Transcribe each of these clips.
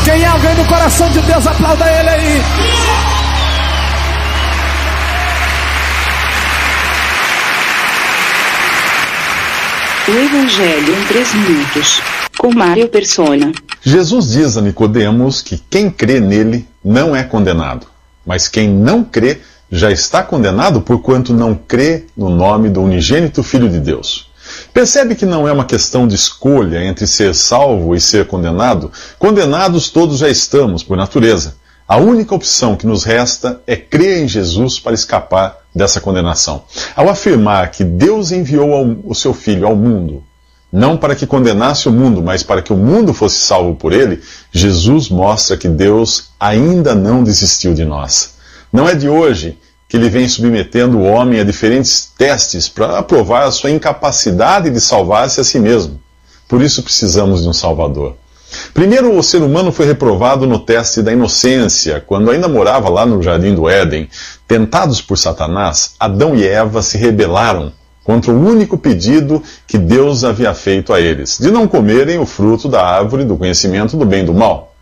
Quem é alguém no coração de Deus, aplauda ele aí. O Evangelho em 3 minutos, com Mário Persona. Jesus diz a Nicodemos que quem crê nele não é condenado, mas quem não crê já está condenado porquanto não crê no nome do unigênito Filho de Deus. Percebe que não é uma questão de escolha entre ser salvo e ser condenado? Condenados todos já estamos, por natureza. A única opção que nos resta é crer em Jesus para escapar dessa condenação. Ao afirmar que Deus enviou o seu Filho ao mundo, não para que condenasse o mundo, mas para que o mundo fosse salvo por ele, Jesus mostra que Deus ainda não desistiu de nós. Não é de hoje que ele vem submetendo o homem a diferentes testes para provar a sua incapacidade de salvar-se a si mesmo. Por isso precisamos de um Salvador. Primeiro, o ser humano foi reprovado no teste da inocência, quando ainda morava lá no Jardim do Éden. Tentados por Satanás, Adão e Eva se rebelaram contra o único pedido que Deus havia feito a eles, de não comerem o fruto da árvore do conhecimento do bem e do mal.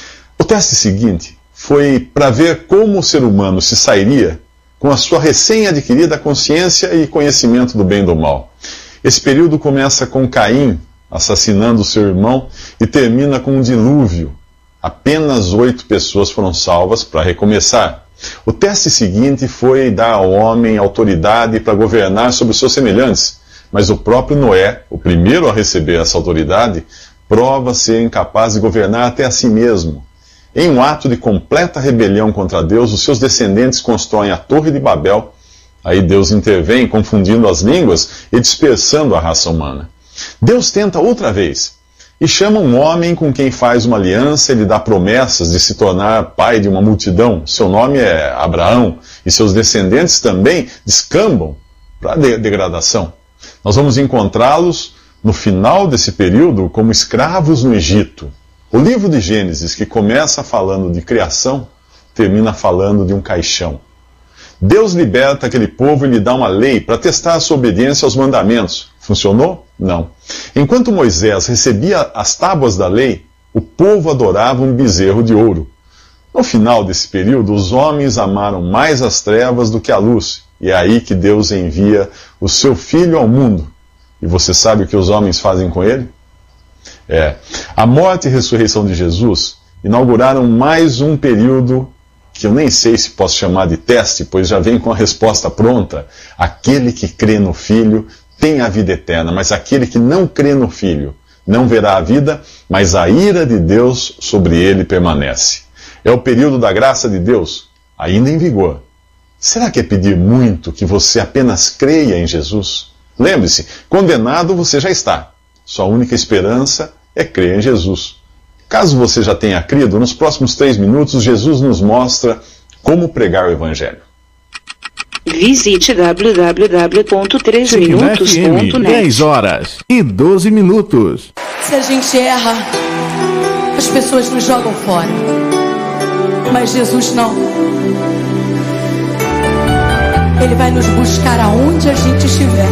O teste seguinte foi para ver como o ser humano se sairia com a sua recém-adquirida consciência e conhecimento do bem e do mal. Esse período começa com Caim assassinando seu irmão e termina com um dilúvio. Apenas 8 pessoas foram salvas para recomeçar. O teste seguinte foi dar ao homem autoridade para governar sobre os seus semelhantes, mas o próprio Noé, o primeiro a receber essa autoridade, prova ser incapaz de governar até a si mesmo. Em um ato de completa rebelião contra Deus, os seus descendentes constroem a Torre de Babel. Aí Deus intervém, confundindo as línguas e dispersando a raça humana. Deus tenta outra vez e chama um homem com quem faz uma aliança e lhe dá promessas de se tornar pai de uma multidão. Seu nome é Abraão e seus descendentes também descambam para a degradação. Nós vamos encontrá-los no final desse período como escravos no Egito. O livro de Gênesis, que começa falando de criação, termina falando de um caixão. Deus liberta aquele povo e lhe dá uma lei para testar a sua obediência aos mandamentos. Funcionou? Não. Enquanto Moisés recebia as tábuas da lei, o povo adorava um bezerro de ouro. No final desse período, os homens amaram mais as trevas do que a luz. E é aí que Deus envia o seu Filho ao mundo. E você sabe o que os homens fazem com ele? A morte e ressurreição de Jesus inauguraram mais um período que eu nem sei se posso chamar de teste, pois já vem com a resposta pronta. Aquele que crê no Filho tem a vida eterna, mas aquele que não crê no Filho não verá a vida, mas a ira de Deus sobre ele permanece. É o período da graça de Deus, ainda em vigor. Será que é pedir muito que você apenas creia em Jesus? Lembre-se, condenado você já está. Sua única esperança é crer em Jesus. Caso você já tenha crido, nos próximos 3 minutos, Jesus nos mostra como pregar o Evangelho. Visite www.3minutos.net. 10 horas e 12 minutos. Se a gente erra, as pessoas nos jogam fora. Mas Jesus não. Ele vai nos buscar aonde a gente estiver.